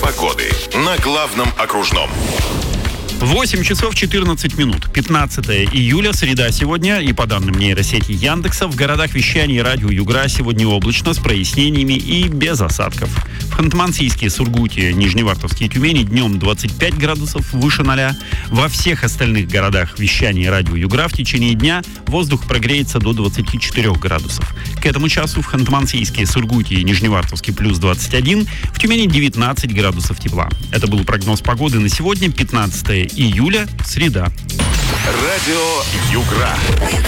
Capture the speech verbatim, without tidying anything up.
погоды на главном окружном. восемь часов четырнадцать минут. пятнадцатое июля, среда сегодня. И по данным нейросети Яндекса, в городах вещания радио Югра сегодня облачно, с прояснениями и без осадков. В Ханты-Мансийске, Сургуте, Нижневартовске и Тюмени днем двадцать пять градусов выше ноля. Во всех остальных городах вещания радио Югра в течение дня воздух прогреется до двадцати четырёх градусов. К этому часу в Ханты-Мансийске, Сургуте и Нижневартовске плюс двадцать один, в Тюмени девятнадцать градусов тепла. Это был прогноз погоды на сегодня, пятнадцатое июля, среда. Радио Югра.